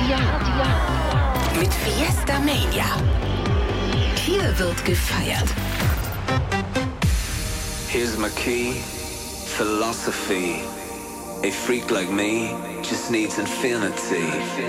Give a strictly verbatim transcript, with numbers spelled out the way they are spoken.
Mit Fiesta Mania. Hier wird gefeiert. Here's my key, philosophy. A freak like me just needs infinity.